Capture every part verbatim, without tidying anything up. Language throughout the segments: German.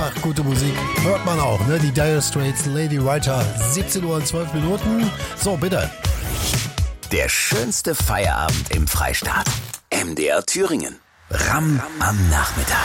einfach gute Musik. Hört man auch, ne? Die Dire Straits, Lady Writer, siebzehn Uhr und zwölf Minuten. So, bitte. Der schönste Feierabend im Freistaat. M D R Thüringen. Ram am Nachmittag.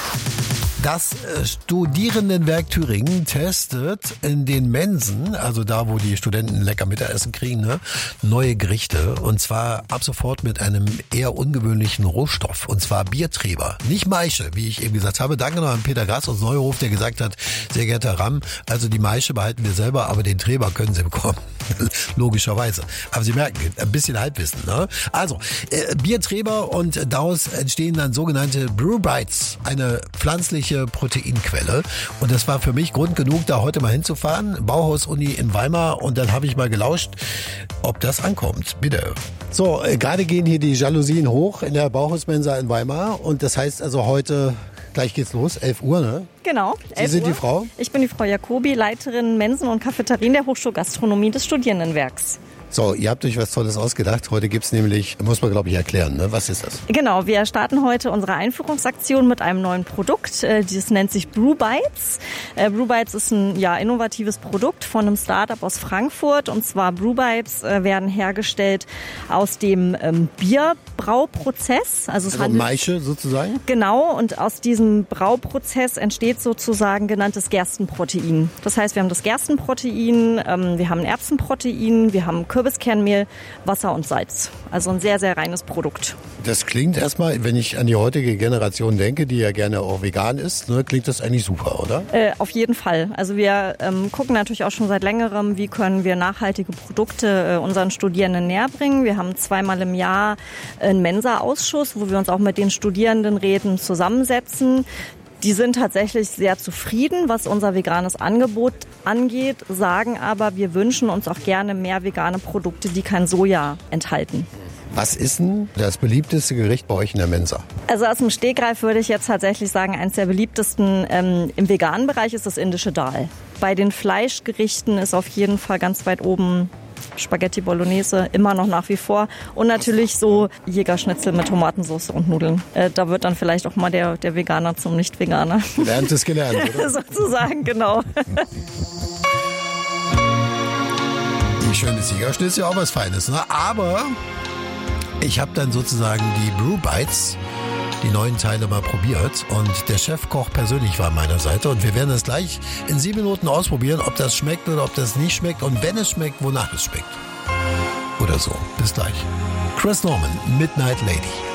Das Studierendenwerk Thüringen testet in den Mensen, also da, wo die Studenten lecker Mittagessen kriegen, ne, neue Gerichte. Und zwar ab sofort mit einem eher ungewöhnlichen Rohstoff. Und zwar Biertreber. Nicht Maische, wie ich eben gesagt habe. Danke noch an Peter Grass aus Neuhof, der gesagt hat, sehr geehrter Ram, also die Maische behalten wir selber, aber den Treber können Sie bekommen. Logischerweise. Aber Sie merken, ein bisschen Halbwissen. Ne? Also, äh, Biertreber und daraus entstehen dann sogenannte Brew Bites, eine pflanzliche Proteinquelle. Und das war für mich Grund genug, da heute mal hinzufahren. Bauhaus-Uni in Weimar. Und dann habe ich mal gelauscht, ob das ankommt. Bitte. So, äh, gerade gehen hier die Jalousien hoch in der Bauhausmensa in Weimar. Und das heißt also heute, gleich geht's los, elf Uhr, ne? Genau, Sie sind Uhr. die Frau? Ich bin die Frau Jacobi, Leiterin Mensen und Cafeterien der Hochschule Gastronomie des Studierendenwerks. So, ihr habt euch was Tolles ausgedacht. Heute gibt's nämlich, muss man glaube ich erklären, ne? Was ist das? Genau, wir starten heute unsere Einführungsaktion mit einem neuen Produkt. Das nennt sich Brew Bites. Brew Bites ist ein ja, innovatives Produkt von einem Startup aus Frankfurt. Und zwar Brew Bites werden hergestellt aus dem ähm, Bierbrauprozess. Also, es also handelt, Maische sozusagen? Genau, und aus diesem Brauprozess entsteht sozusagen genanntes Gerstenprotein. Das heißt, wir haben das Gerstenprotein, ähm, wir haben Erbsenprotein, wir haben Kürbiskernmehl, Wasser und Salz. Also ein sehr, sehr reines Produkt. Das klingt erstmal, wenn ich an die heutige Generation denke, die ja gerne auch vegan ist, ne, klingt das eigentlich super, oder? Äh, auf jeden Fall. Also wir ähm, gucken natürlich auch schon seit längerem, wie können wir nachhaltige Produkte äh, unseren Studierenden näher bringen. Wir haben zweimal im Jahr einen Mensa-Ausschuss, wo wir uns auch mit den Studierendenräten zusammensetzen. Die sind tatsächlich sehr zufrieden, was unser veganes Angebot angeht, sagen aber, wir wünschen uns auch gerne mehr vegane Produkte, die kein Soja enthalten. Was ist denn das beliebteste Gericht bei euch in der Mensa? Also aus dem Stegreif würde ich jetzt tatsächlich sagen, eines der beliebtesten ähm, im veganen Bereich ist das indische Dal. Bei den Fleischgerichten ist auf jeden Fall ganz weit oben Spaghetti Bolognese, immer noch nach wie vor. Und natürlich so Jägerschnitzel mit Tomatensauce und Nudeln. Äh, da wird dann vielleicht auch mal der, der Veganer zum Nicht-Veganer. Lernt es gelernt, oder? Sozusagen, genau. Die schöne Jägerschnitzel ist ja auch was Feines, ne? Aber ich habe dann sozusagen die Brew Bites, die neuen Teile mal probiert und der Chefkoch persönlich war an meiner Seite und wir werden das gleich in sieben Minuten ausprobieren, ob das schmeckt oder ob das nicht schmeckt und wenn es schmeckt, wonach es schmeckt. Oder so. Bis gleich. Chris Norman, Midnight Lady.